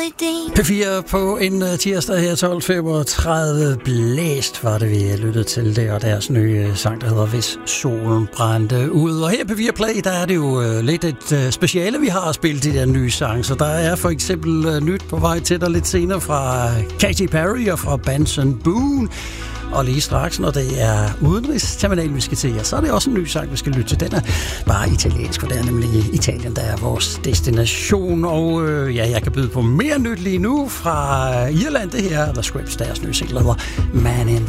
P4 på en tirsdag her 12:35. Blæst var det, vi lyttede til det, og deres nye sang, der hedder Hvis solen brændte ud. Og her på P4 Play, der er det jo lidt et speciale, vi har at spille de der nye sange. Så der er for eksempel nyt på vej til dig lidt senere fra Katy Perry og fra Benson Boone. Og lige straks, når det er udenrigsterminal, vi skal til, så er det også en ny sang, vi skal lytte til. Den er bare italiensk, for det er nemlig Italien, der er vores destination. Og jeg kan byde på mere nyt lige nu fra Irland. Det her, der Scripps, deres nye single hedder Man in the